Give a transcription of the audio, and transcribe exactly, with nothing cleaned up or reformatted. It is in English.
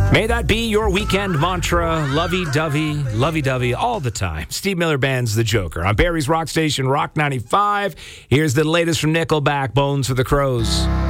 May that be your weekend mantra, lovey-dovey, lovey-dovey, all the time. Steve Miller Band's The Joker. On Barry's Rock Station, Rock ninety-five. Here's the latest from Nickelback, Bones for the Crows.